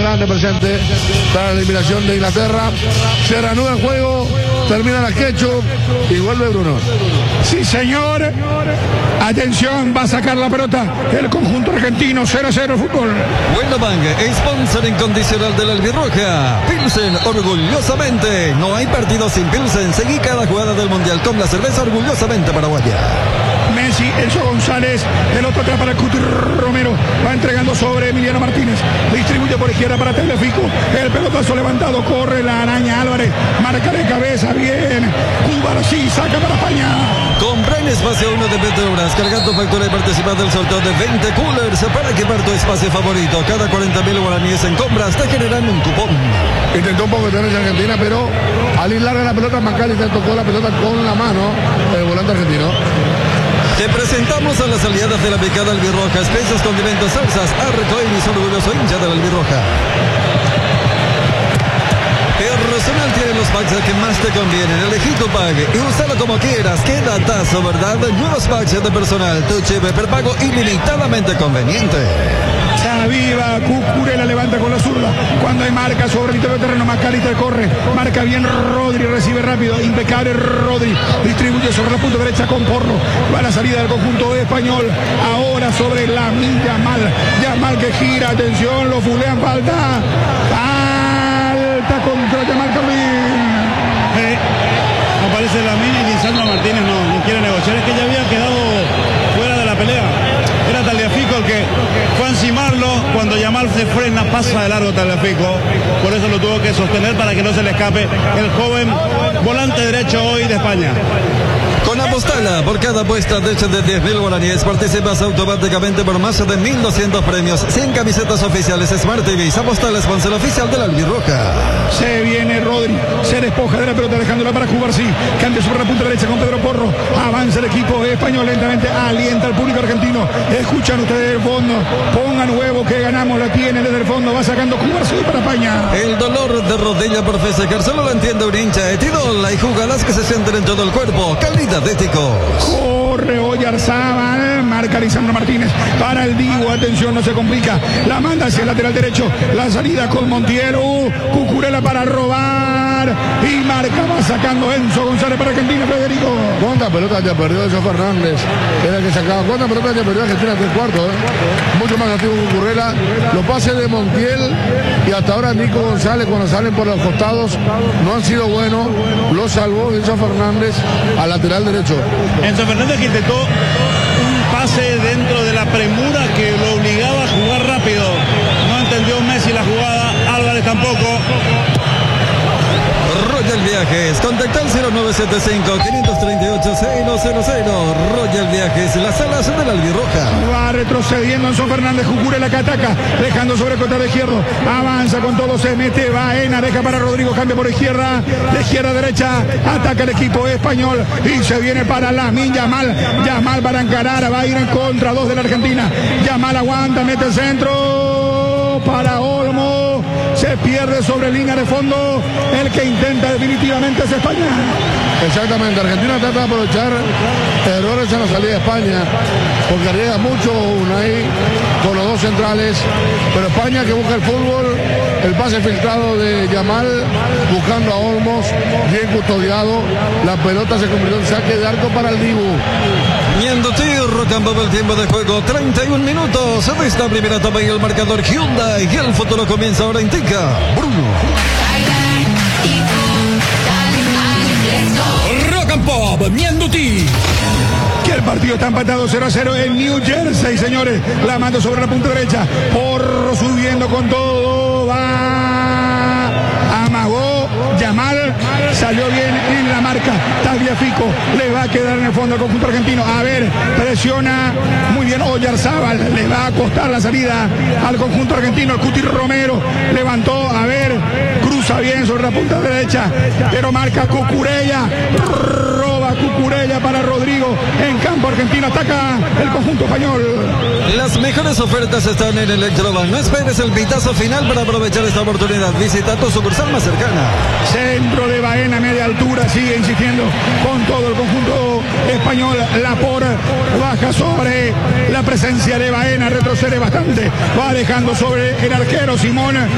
grande presente para la eliminación de Inglaterra. Se reanuda el juego, termina la ketchup y vuelve Bruno. Sí, señor. Atención, va a sacar la pelota el conjunto argentino. 0-0 fútbol. Windobank, sponsor incondicional de la albirroja. Pilsen, orgullosamente. No hay partido sin Pilsen. Seguí cada jugada del Mundial con la cerveza orgullosamente paraguaya. Messi, Enzo González, el otro atrás para el Cuti Romero, va entregando sobre Emiliano Martínez, distribuye por izquierda para Tagliafico, el pelotazo levantado, corre la araña Álvarez, marca de cabeza, bien, Cuba sí, saca para España. Compra en Espacio 1 de Petrobras, cargando factura y participa del sorteo de 20 coolers para equipar tu espacio favorito. Cada 40.000 guaraníes en compras te generan un cupón. Intentó un poco de tener Argentina, pero al ir larga la pelota, McAllister tocó la pelota con la mano, el volante argentino. Te presentamos a las aliadas de la picada albirroja, especias, condimentos, salsas, Arcoiris, orgulloso hincha de la albirroja. Personal tiene los packs que más te convienen. Elegí tu pack y úsalo como quieras. Qué datazo, ¿verdad? Nuevos packs de personal, tu chip prepago ilimitadamente conveniente. La viva, Cucurella levanta con la zurda. Cuando hay marca sobre el terreno, McAllister corre. Marca bien Rodri, recibe rápido. Impecable Rodri. Distribuye sobre la punta derecha con Porro. Va a la salida del conjunto español. Ahora sobre Lamine Yamal. Yamal que gira, atención, lo fulean, falta. Falta contra Yamal Carlín. Aparece Lamine y Lisandro Martínez no quiere negociar. Es que ya había quedado fuera de la pelea. Era Tagliafico el que fue a encimarlo. Cuando Yamal se frena, pasa de largo Tagliafico. Por eso lo tuvo que sostener para que no se le escape el joven volante derecho hoy de España. Con Apostala, por cada apuesta de hecho de 10.000 guaraníes, participas automáticamente por más de 1.200 premios, 100 camisetas oficiales Smart TVs. Apostala, sponsor oficial de la albirroja. Se viene Rodri, se despoja de la pelota dejándola para Cubarsí. Cambia sobre la punta derecha con Pedro Porro. Avanza el equipo español lentamente, alienta al público argentino. Escuchan ustedes el fondo, pongan huevo que ganamos, la tiene desde el fondo, va sacando Cubarsí para España. El dolor de rodilla por festejar solo lo entiende un hincha de Tidol. Hay jugadas que se sienten en todo el cuerpo. Calidad de Ticos. Corre Oyarzábal, marca Lisandro Martínez para el Divo, atención, no se complica, la manda hacia el lateral derecho, la salida con Montiero, Cucurella para robar y marca, va sacando Enzo González para Argentina. Federico, ¿cuántas pelotas ya perdió Enzo Fernández? Era el que sacaba. ¿Cuántas pelotas ya perdió Argentina? 3/4, mucho más activo que Cucurella. Los pases de Montiel y hasta ahora Nico González cuando salen por los costados no han sido buenos. Lo salvó Enzo Fernández al lateral derecho. Enzo Fernández que intentó un pase dentro de la premura que lo obligaba a jugar rápido. No entendió Messi la jugada, Álvarez tampoco. Royal Viajes, contacta al 0975-538-600. Royal Viajes, las alas de la albirroja. va retrocediendo Enzo Fernández, Cucurella que ataca, dejando sobre el costado izquierdo, avanza con todo, se mete, Baena, deja para Rodrigo, cambia por izquierda, de izquierda a derecha, ataca el equipo español y se viene para Lamine Yamal, Yamal para encarar, va a ir en contra, 2 de la Argentina, Yamal aguanta, mete el centro para Olmo, se pierde sobre línea de fondo, el que intenta definitivamente es España. Exactamente, Argentina trata de aprovechar errores en la salida de España, porque arriesga mucho Unai con los dos centrales, pero España que busca el fútbol, el pase filtrado de Yamal, buscando a Olmos, bien custodiado, la pelota se convirtió en saque de arco para el Dibu. Miendotir, campo del tiempo de juego, 31 minutos de esta primera etapa y el marcador Hyundai, y el futuro comienza ahora, indica Bruno. Rock and Pop, Miendotir. Que el partido está empatado 0-0 en New Jersey, señores. La manda sobre la punta derecha. Porro subiendo con todo. Va. Amagó. Yamal. Salió bien en la marca. Tagliafico. Le va a quedar en el fondo al conjunto argentino. A ver. Presiona muy bien Oyarzábal. Le va a costar la salida al conjunto argentino. El Cuti Romero. Levantó. A ver. Cruza bien sobre la punta derecha. Pero marca Cucurella. Roba Cucurella para Rodrigo. En campo argentino ataca el conjunto español. Las mejores ofertas están en Electrobank. No esperes el pitazo final para aprovechar esta oportunidad. Visita tu sucursal más cercana. Centro de Baena, media altura, sigue insistiendo con todo el conjunto español. Lapor baja sobre la presencia de Baena, retrocede bastante. Va dejando sobre el arquero Simón.